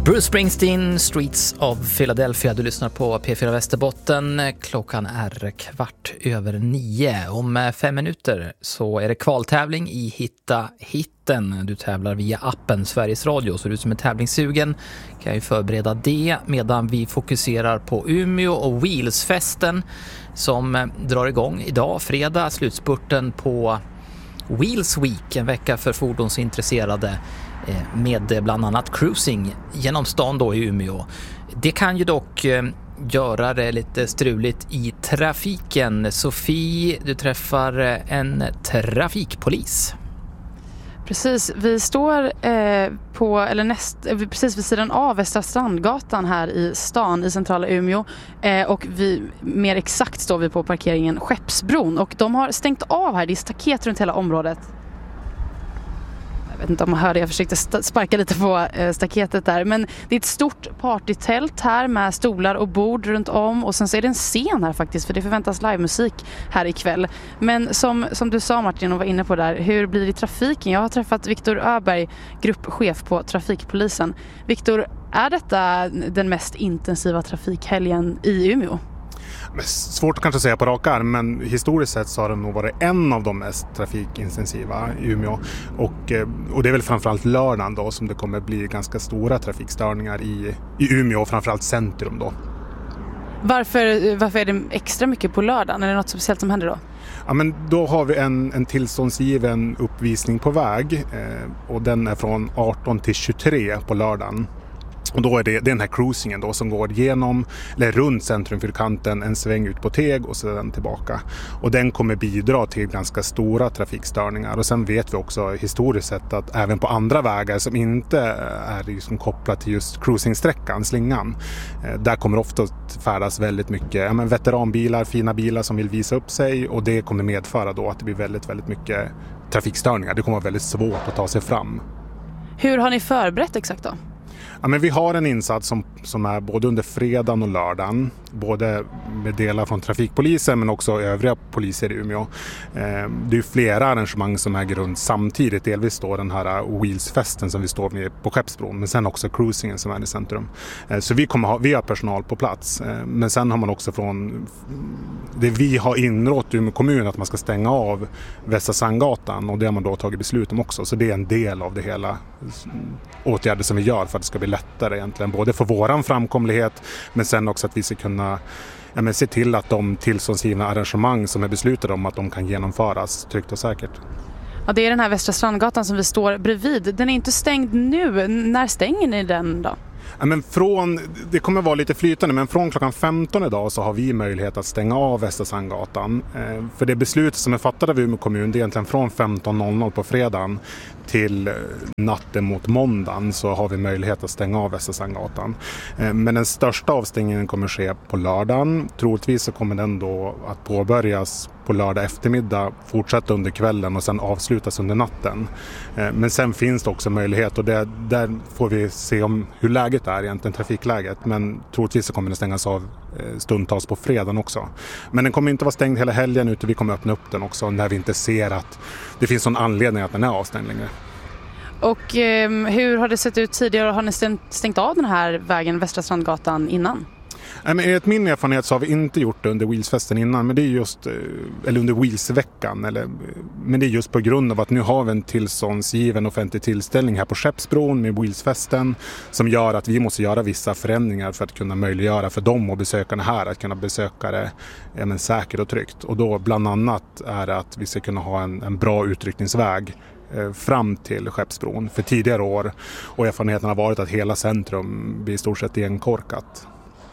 Bruce Springsteen, Streets of Philadelphia. Du lyssnar på P4 Västerbotten. Klockan är 8:15. Om 5 minuter så är det kvaltävling i Hitta hitten. Du tävlar via appen Sveriges Radio, så du som är tävlingssugen kan ju förbereda det medan vi fokuserar på Umeå och Wheelsfesten som drar igång idag, fredag, slutspurten på Wheels Week, en vecka för fordonsintresserade med bland annat cruising genom stan då i Umeå. Det kan ju dock göra det lite struligt i trafiken. Sofie, du träffar en trafikpolis. Precis, vi står precis vid sidan av Västra Strandgatan här i stan i centrala Umeå, och mer exakt står vi på parkeringen Skeppsbron, och de har stängt av här, det är staket runt hela området. Jag vet inte om man hörde, jag försökte sparka lite på staketet där. Men det är ett stort partytält här med stolar och bord runt om. Och sen så är det en scen här faktiskt, för det förväntas livemusik här ikväll. Men som du sa Martin och var inne på där, hur blir det i trafiken? Jag har träffat Viktor Öberg, gruppchef på Trafikpolisen. Viktor, är detta den mest intensiva trafikhelgen i Umeå? Svårt att kanske säga på rak arm, men historiskt sett så har det nog varit en av de mest trafikintensiva i Umeå. Och det är väl framförallt lördagen då som det kommer bli ganska stora trafikstörningar i Umeå och framförallt centrum då. Varför är det extra mycket på lördagen? Är det något speciellt som händer då? Ja, men då har vi en tillståndsgiven uppvisning på väg och den är från 18 till 23 på lördagen. Och då är det den här cruisingen då som går genom eller runt centrumfyrkanten, en sväng ut på Teg och sedan tillbaka. Och den kommer bidra till ganska stora trafikstörningar. Och sen vet vi också historiskt sett att även på andra vägar som inte är liksom kopplat till just cruisingsträckan, slingan, där kommer ofta färdas väldigt mycket veteranbilar, fina bilar som vill visa upp sig, och det kommer medföra då att det blir väldigt, väldigt mycket trafikstörningar. Det kommer vara väldigt svårt att ta sig fram. Hur har ni förberett exakt då? Ja, men vi har en insats som är både under fredagen och lördagen, både med delar från trafikpolisen men också övriga poliser i Umeå. Det är flera arrangemang som äger runt samtidigt, delvis då den här Wheelsfesten som vi står med på Skeppsbron, men sen också cruisingen som är i centrum. Så vi har personal på plats, men sen har man också från det vi har inrått Umeå kommun att man ska stänga av Västra Strandgatan, och det har man då tagit beslut om också, så det är en del av det hela åtgärder som vi gör för att det ska bli lättare egentligen, både för våran framkomlighet men sen också att vi ska kunna se till att de tillståndsgivna arrangemang som är beslutade om att de kan genomföras tryggt och säkert. Ja, det är den här Västra Strandgatan som vi står bredvid. Den är inte stängd nu. När stänger ni den då? Ja, men det kommer vara lite flytande, men från klockan 15 idag så har vi möjlighet att stänga av Västra Strandgatan. För det beslut som är fattat av Umeå kommun, det är egentligen från 15.00 på fredagen till natten mot måndagen så har vi möjlighet att stänga av Västra Strandgatan. Men den största avstängningen kommer ske på lördagen. Troligtvis så kommer den då att påbörjas på lördag eftermiddag, fortsätta under kvällen och sen avslutas under natten. Men sen finns det också möjlighet, och där får vi se om hur läget är egentligen, trafikläget. Men troligtvis så kommer den stängas av stundtals på fredagen också. Men den kommer inte vara stängd hela helgen, utan vi kommer öppna upp den också när vi inte ser att det finns någon anledning att den är avstängd längre. Och hur har det sett ut tidigare? Har ni stängt av den här vägen Västra Strandgatan innan? Enligt min erfarenhet så har vi inte gjort det under Wheelsfesten innan, men det är just, eller under Wheelsveckan, men det är just på grund av att nu har vi en tillståndsgiven offentlig tillställning här på Skeppsbron med Wheelsfesten som gör att vi måste göra vissa förändringar för att kunna möjliggöra för dem och besökarna här att kunna besöka det säkert och tryggt. Och då bland annat är det att vi ska kunna ha en bra utryckningsväg fram till Skeppsbron. För tidigare år och erfarenheten har varit att hela centrum blir i stort sett igenkorkat.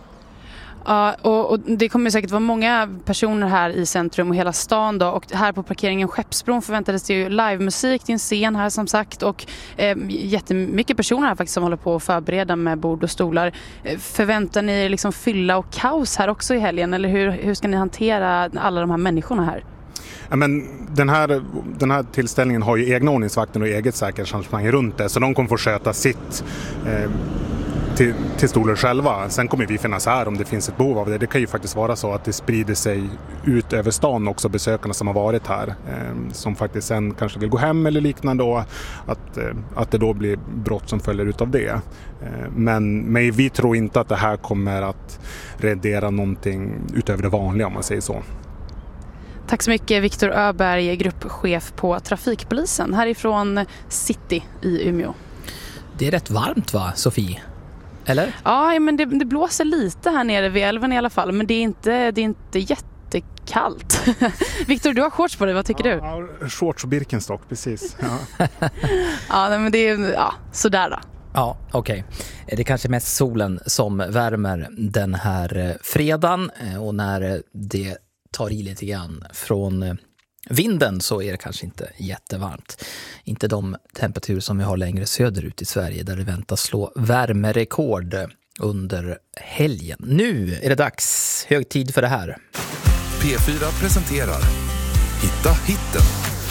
Ja, och det kommer säkert vara många personer här i centrum och hela stan då, och här på parkeringen Skeppsbron förväntades det ju livemusik till en scen här som sagt, och jättemycket personer här faktiskt som håller på att förbereda med bord och stolar. Förväntar ni liksom fylla och kaos här också i helgen, eller hur ska ni hantera alla de här människorna här? Ja, men den här tillställningen har ju egna ordningsvakter och eget säkerhetsarrangemang runt det, så de kommer få sköta sitt till stolar själva. Sen kommer vi finnas här om det finns ett behov av det. Det kan ju faktiskt vara så att det sprider sig ut över stan också, besökarna som har varit här. Som faktiskt sen kanske vill gå hem eller liknande, och att det då blir brott som följer ut av det. Men vi tror inte att det här kommer att rendera någonting utöver det vanliga, om man säger så. Tack så mycket, Viktor Öberg, gruppchef på Trafikpolisen härifrån City i Umeå. Det är rätt varmt, va, Sofie? Eller? Ja, men det blåser lite här nere vid älven i alla fall, men det är inte jättekallt. Viktor, du har shorts på dig, vad tycker du? Ja, shorts och Birkenstock, precis. Ja, ja, men det är sådär då. Ja, okej. Det är kanske mest solen som värmer den här fredagen, och när det tar i lite grann från vinden så är det kanske inte jättevarmt. Inte de temperaturer som vi har längre söderut i Sverige, där det väntas slå värmerekord under helgen. Nu är det dags, hög tid för det här. P4 presenterar Hitta hitten.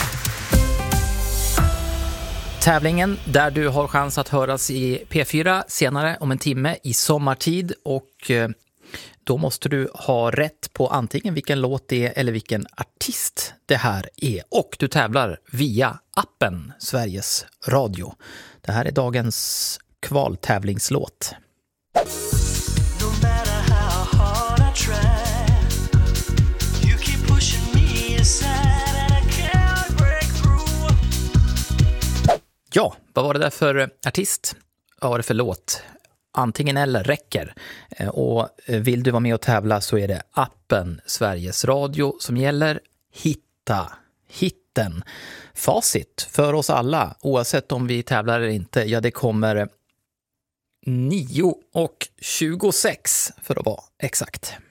Tävlingen där du har chans att höras i P4 senare om en timme i sommartid, och då måste du ha rätt på antingen vilken låt det är eller vilken artist det här är. Och du tävlar via appen Sveriges Radio. Det här är dagens kvaltävlingslåt. Ja, vad var det där för artist? Vad var det för låt? Antingen eller räcker. Och vill du vara med och tävla så är det appen Sveriges Radio som gäller. Hitta hitten. Facit för oss alla, oavsett om vi tävlar eller inte, ja, det kommer 9:26 för att vara exakt.